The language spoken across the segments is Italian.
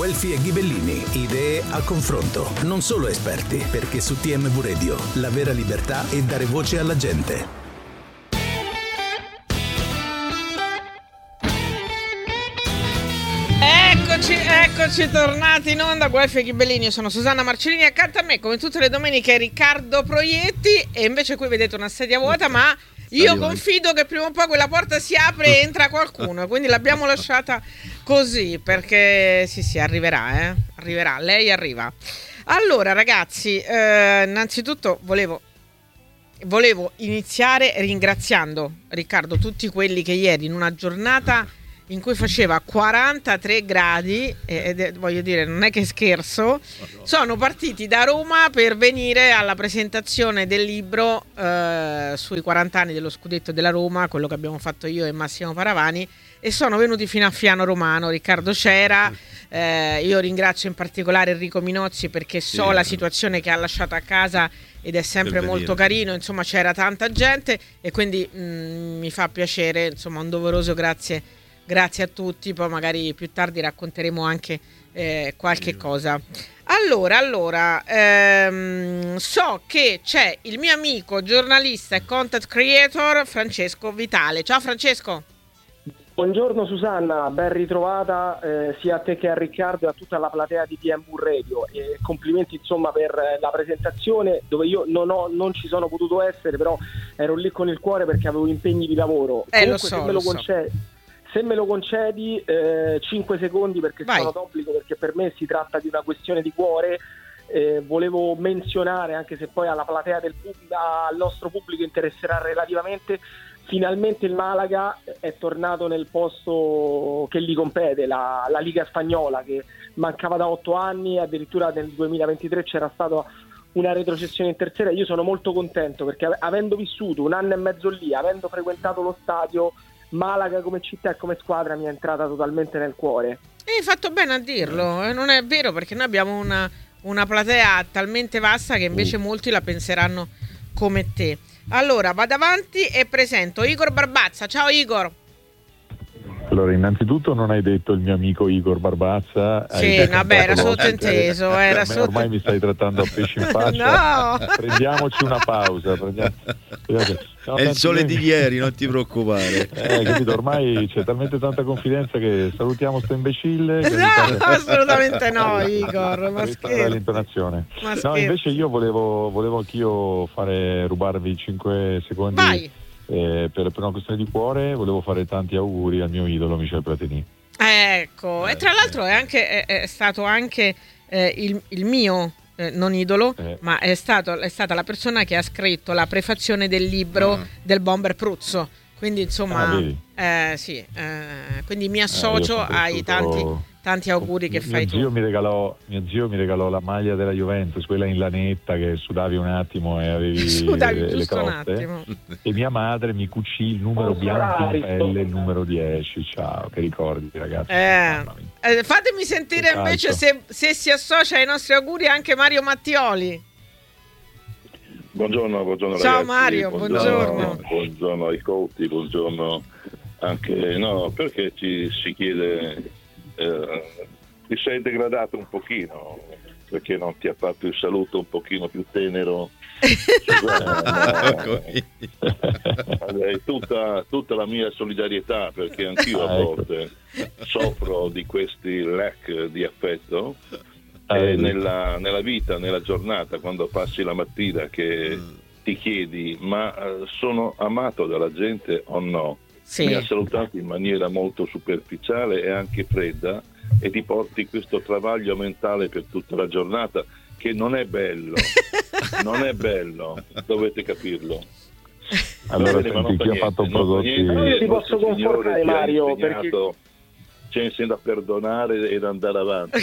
Guelfi e Ghibellini, idee a confronto, non solo esperti, perché su TMV Radio la vera libertà è dare voce alla gente. Eccoci tornati in onda, Guelfi e Ghibellini. Io sono Susanna Marcellini, accanto a me come tutte le domeniche Riccardo Proietti, e invece qui vedete una sedia vuota, ma io confido che prima o poi quella porta si apre e entra qualcuno, quindi l'abbiamo lasciata così perché sì, arriverà, lei arriva. Allora ragazzi, innanzitutto volevo iniziare ringraziando, Riccardo, tutti quelli che ieri, in una giornata in cui faceva 43 gradi, voglio dire, non è che scherzo, sono partiti da Roma per venire alla presentazione del libro sui 40 anni dello scudetto della Roma, quello che abbiamo fatto io e Massimo Paravani, e sono venuti fino a Fiano Romano. Riccardo c'era, io ringrazio in particolare Enrico Minozzi perché so la situazione che ha lasciato a casa ed è sempre molto carino, insomma c'era tanta gente e quindi mi fa piacere, insomma un doveroso grazie a tutti, poi magari più tardi racconteremo anche qualche cosa. Allora, so che c'è il mio amico giornalista e content creator Francesco Vitale. Ciao Francesco. Buongiorno Susanna, ben ritrovata sia a te che a Riccardo e a tutta la platea di TMV Radio, e complimenti insomma per la presentazione, dove io non ci sono potuto essere, però ero lì con il cuore perché avevo impegni di lavoro. Comunque, se me lo concedi 5 secondi perché sono d'obbligo, perché per me si tratta di una questione di cuore. Volevo menzionare, anche se poi alla platea al nostro pubblico interesserà relativamente, finalmente il Malaga è tornato nel posto che gli compete, la Liga Spagnola, che mancava da 8 anni, addirittura nel 2023 c'era stata una retrocessione in terza. Io sono molto contento perché avendo vissuto un anno e mezzo lì, avendo frequentato lo stadio, Malaga come città e come squadra mi è entrata totalmente nel cuore. E hai fatto bene a dirlo, non è vero, perché noi abbiamo una platea talmente vasta che invece molti la penseranno come te. Allora vado avanti e presento Igor Barbazza. Ciao Igor. Allora, innanzitutto non hai detto il mio amico Igor Barbazza. Sì, vabbè, era sottointeso. Ormai mi stai trattando a pesci in faccia. No. Prendiamoci una pausa. È il sole di ieri, non ti preoccupare. Capito? Ormai c'è talmente tanta confidenza che salutiamo sto imbecille. No, assolutamente no, Igor. Ma scherzo. L'intonazione. No, invece io volevo anch'io rubarvi 5 secondi. Vai. Per una questione di cuore volevo fare tanti auguri al mio idolo Michel Platini. Ecco, e tra l'altro è stato anche il mio non idolo, ma è stata la persona che ha scritto la prefazione del libro del bomber Pruzzo. Quindi insomma, quindi mi associo ai tanti auguri che fai tu. Mio zio mi regalò la maglia della Juventus, quella in lanetta che sudavi un attimo e avevi le croste. E mia madre mi cucì il numero bianco in pelle, il numero 10. Ciao, che ricordi ragazzi. Fatemi sentire invece se si associa ai nostri auguri anche Mario Mattioli. Buongiorno ragazzi. Ciao Mario, buongiorno. Buongiorno ai colti, buongiorno anche perché ci si chiede ti sei degradato un pochino, perché non ti ha fatto il saluto un pochino più tenero. Tutta la mia solidarietà, perché anch'io a volte soffro di questi lack di affetto. Nella vita, nella giornata, quando passi la mattina che ti chiedi ma sono amato dalla gente o no? Sì. Mi ha salutato in maniera molto superficiale e anche fredda, e ti porti questo travaglio mentale per tutta la giornata, che non è bello. Non è bello, dovete capirlo. Allora senti, chi ha fatto prodotti, io ti posso confortare Mario, perché ci insegna a perdonare ed andare avanti.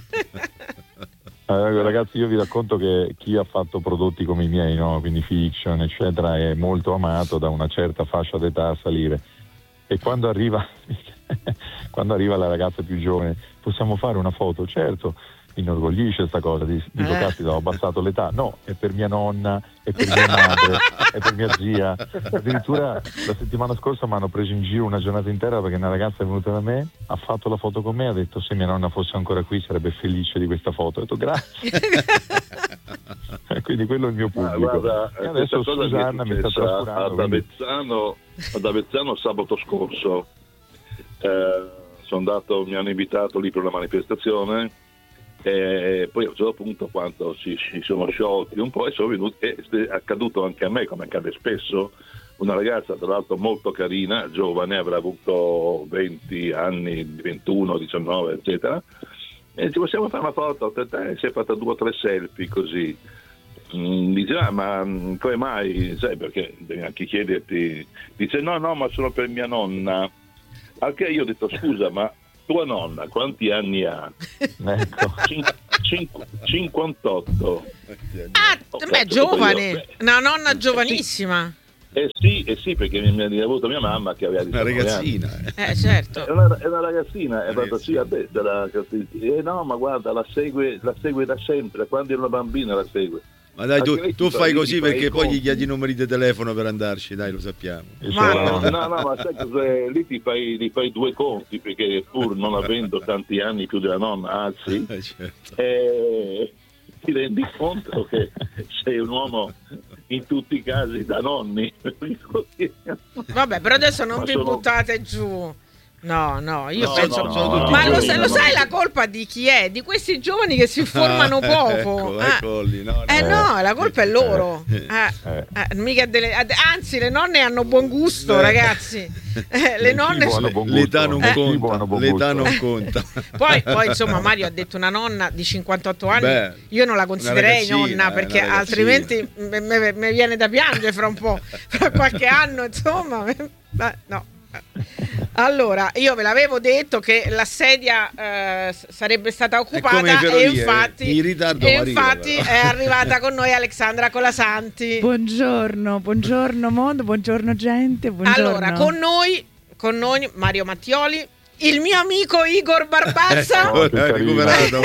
Ragazzi, io vi racconto che chi ha fatto prodotti come i miei, no? Quindi fiction eccetera, è molto amato da una certa fascia d'età a salire, e quando arriva la ragazza più giovane, possiamo fare una foto? Certo. inorgoglisce questa cosa, dico caspita, ho abbassato l'età. No, è per mia nonna, è per mia madre, è per mia zia. Addirittura la settimana scorsa mi hanno preso in giro una giornata intera perché una ragazza è venuta da me, ha fatto la foto con me, ha detto se mia nonna fosse ancora qui sarebbe felice di questa foto. Ho detto grazie. Quindi quello è il mio pubblico. Guarda, e adesso Susanna mi sta trascurando ad Avezzano sabato scorso. Sono andato, mi hanno invitato lì per una manifestazione e poi a un certo punto, quando si sono sciolti un po', e sono venuti, è accaduto anche a me, come accade spesso, una ragazza tra l'altro molto carina, giovane, avrà avuto 20 anni, 21, 19 eccetera, e ci possiamo fare una foto, si è fatta 2 o 3 selfie così. Dice ma come mai, sai, perché devi anche chiederti, dice no ma sono per mia nonna. Al che io ho detto scusa, ma tua nonna quanti anni ha? Ecco. 58. Beh, giovane, una nonna giovanissima. Sì, perché mi ha avuto mia mamma che aveva una ragazzina. Certo. È una ragazzina, è stata sì, no, ma guarda, la segue da sempre, quando era una bambina la segue. Ma dai, tu fai così perché poi gli chiedi i numeri di telefono per andarci, dai, lo sappiamo. No, ma sai cos'è? Lì ti fai 2 conti, perché pur non avendo tanti anni più della nonna, anzi, certo. Ti rendi conto che sei un uomo in tutti i casi da nonni. Vabbè, però adesso non vi buttate giù. No, io penso. No, ma lo sai la colpa di chi è? Di questi giovani che si informano poco. Eccoli, no, la colpa è loro. Mica anzi, le nonne hanno buon gusto, ragazzi. Le nonne l'età non conta. Poi insomma, Mario ha detto una nonna di 58 anni. Io non la considererei nonna, perché altrimenti mi viene da piangere fra un po', fra qualche anno, insomma. No. Allora, io ve l'avevo detto che la sedia sarebbe stata occupata e infatti è arrivata con noi Alexandra Colasanti. Buongiorno mondo, buongiorno gente, buongiorno. Allora, con noi Mario Mattioli, il mio amico Igor Barbazza. Ha recuperato.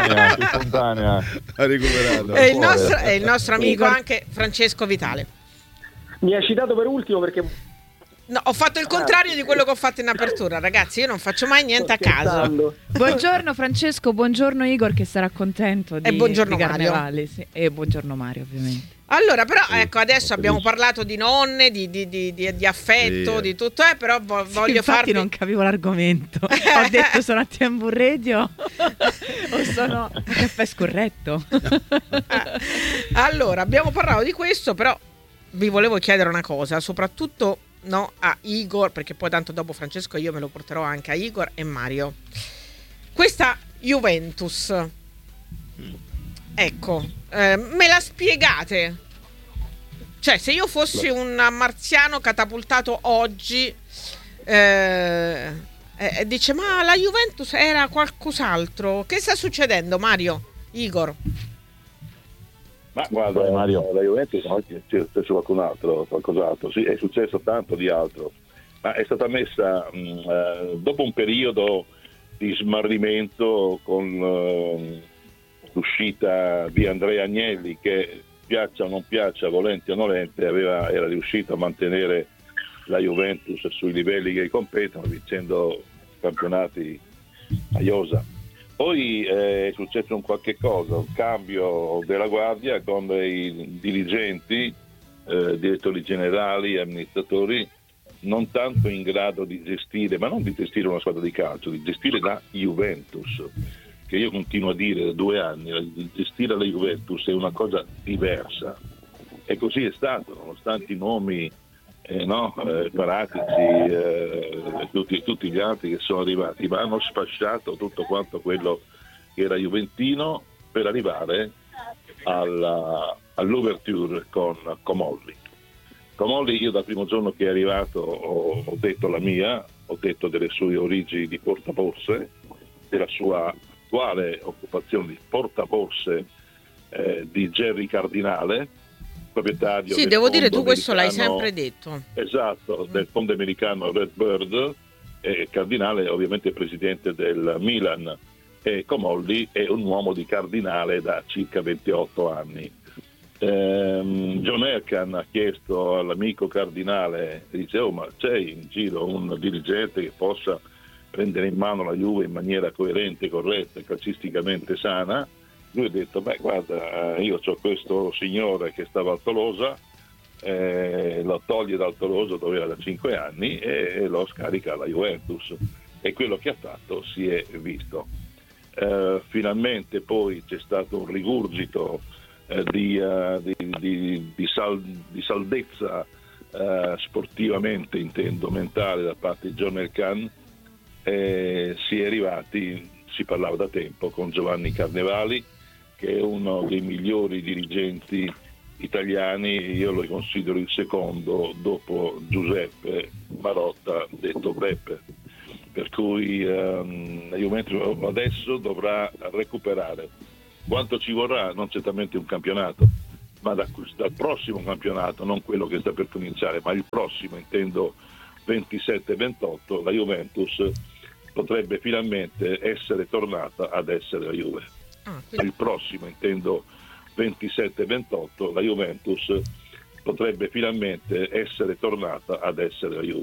E il nostro amico anche Francesco Vitale. Mi ha citato per ultimo perché... No, ho fatto il contrario di quello che ho fatto in apertura, ragazzi. Io non faccio mai niente a caso. Buongiorno Francesco, buongiorno Igor, che sarà contento di buongiorno Carnevale, Mario. Sì. E buongiorno Mario, ovviamente. Allora, però, ecco, adesso abbiamo parlato di nonne, di affetto, di tutto, però voglio infatti non capivo l'argomento. Ho detto sono a TMV Radio o sono a caffè scorretto. Allora, abbiamo parlato di questo, però vi volevo chiedere una cosa, soprattutto a Igor, perché poi tanto dopo Francesco io me lo porterò anche a Igor e Mario. Questa Juventus, ecco, me la spiegate? Cioè, se io fossi un marziano catapultato oggi, dice ma la Juventus era qualcos'altro, che sta succedendo, Mario? Igor? Ma guarda, Mario, la Juventus oggi è successo qualcos'altro, sì, è successo tanto di altro, ma è stata messa dopo un periodo di smarrimento con l'uscita di Andrea Agnelli, che piaccia o non piaccia, volenti o nolente, era riuscito a mantenere la Juventus sui livelli che competono, vincendo campionati a iosa. Poi è successo un qualche cosa, un cambio della guardia con dei dirigenti, direttori generali, amministratori, non tanto in grado di gestire, ma non di gestire una squadra di calcio, di gestire la Juventus, che io continuo a dire da 2 anni, gestire la Juventus è una cosa diversa, e così è stato, nonostante i nomi Paratici, tutti gli altri che sono arrivati, ma hanno sfasciato tutto quanto quello che era juventino per arrivare all'ouverture con Comolli. Comolli, io dal primo giorno che è arrivato ho detto la mia, ho detto delle sue origini di portaborse, della sua attuale occupazione di portaborse di Jerry Cardinale, proprietario. Sì, devo dire, tu questo l'hai sempre detto. Esatto, del fondo americano Redbird, e Cardinale ovviamente presidente del Milan, e Comolli è un uomo di Cardinale da circa 28 anni. John Elkann ha chiesto all'amico Cardinale, dice: ma c'è in giro un dirigente che possa prendere in mano la Juve in maniera coerente, corretta e calcisticamente sana? Lui ha detto: guarda, io ho questo signore che stava a Tolosa, lo toglie dal Tolosa dove era da 5 anni e lo scarica alla Juventus, e quello che ha fatto si è visto. Finalmente poi c'è stato un rigurgito di saldezza sportivamente, intendo, mentale, da parte di John Elkann. Si è arrivati, si parlava da tempo, con Giovanni Carnevali, che è uno dei migliori dirigenti italiani. Io lo considero il secondo dopo Giuseppe Marotta, detto Beppe, per cui la Juventus adesso dovrà recuperare. Quanto ci vorrà? Non certamente un campionato, ma dal prossimo campionato, non quello che sta per cominciare, ma il prossimo, intendo 27-28, la Juventus potrebbe finalmente essere tornata ad essere la Juve. Il prossimo, intendo 27-28, la Juventus potrebbe finalmente essere tornata ad essere la Juve.